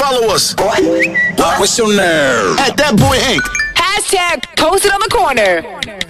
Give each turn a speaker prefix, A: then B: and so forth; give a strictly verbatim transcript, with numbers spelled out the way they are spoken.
A: follow us. What? What's your nerve? At That Boy Incorporated.
B: Hashtag posted on the corner.